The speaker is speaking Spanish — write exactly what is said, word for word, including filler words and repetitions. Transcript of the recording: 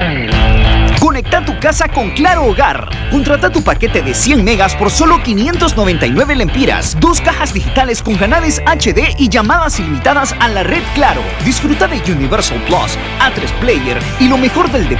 Conecta tu casa con Claro Hogar. Contrata tu paquete de cien megas por solo quinientos noventa y nueve lempiras. Dos cajas digitales con canales H D y llamadas ilimitadas a la red Claro. Disfruta de Universal Plus, A tres Player y lo mejor del deporte